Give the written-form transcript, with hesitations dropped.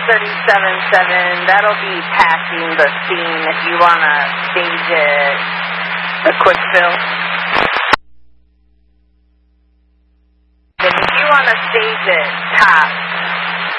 37.7, that'll be passing the scene if you want to stage it, the quick fill. Then if you want to stage it, top.